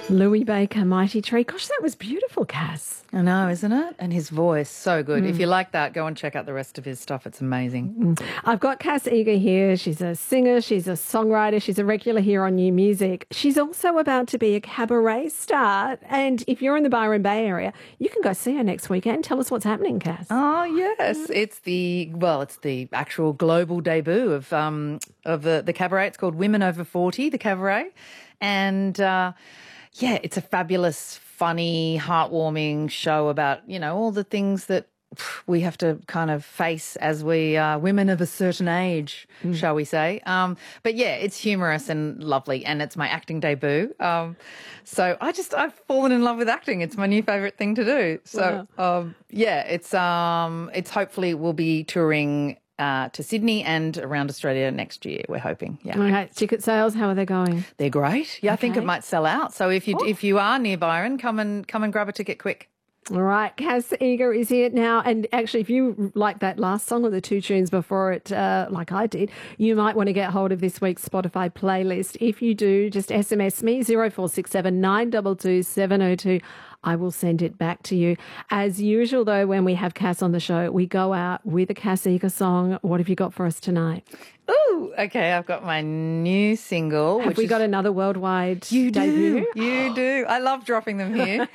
Louis Baker, Mighty Tree. Gosh, that was beautiful, Cass. I know, isn't it? And his voice, so good. If you like that, go and check out the rest of his stuff. It's amazing. I've got Cass Eager here. She's a singer, she's a songwriter, she's a regular here on New Music. She's also about to be a cabaret star. And if you're in the Byron Bay area, you can go see her next weekend. Tell us what's happening, Cass. Oh, yes. It's the actual global debut of the cabaret. It's called Women Over 40, the cabaret. And it's a fabulous, funny, heartwarming show about, all the things that we have to kind of face as we are women of a certain age, shall we say. But yeah, it's humorous and lovely, and it's my acting debut. So I've fallen in love with acting. It's my new favourite thing to do. So it's hopefully we'll be touring to Sydney and around Australia next year, we're hoping. Yeah. Okay, ticket sales, how are they going? They're great. Yeah, I think it might sell out. So if you are near Byron, come and grab a ticket quick. All right, Cass Eager is here now. And actually, if you like that last song or the two tunes before it, like I did, you might want to get hold of this week's Spotify playlist. If you do, just SMS me 0467 922 702. I will send it back to you. As usual, though, when we have Cass on the show, we go out with a Cass Eager song. What have you got for us tonight? Ooh, okay, I've got my new single. Have we got another worldwide debut? You do. I love dropping them here.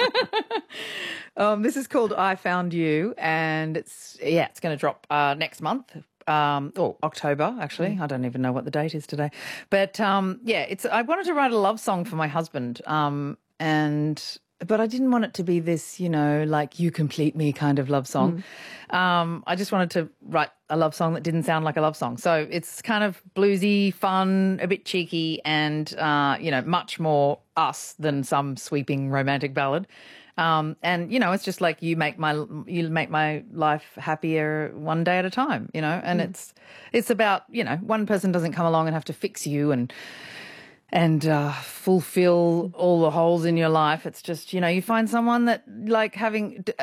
This is called I Found You, and it's going to drop next month. Or October, actually. I don't even know what the date is today. But I wanted to write a love song for my husband, but I didn't want it to be this, like you complete me kind of love song. I just wanted to write a love song that didn't sound like a love song. So it's kind of bluesy, fun, a bit cheeky, and much more us than some sweeping romantic ballad. It's just like you make my life happier one day at a time, and it's about, one person doesn't come along and have to fix you and fulfill all the holes in your life. It's just, you find someone that like having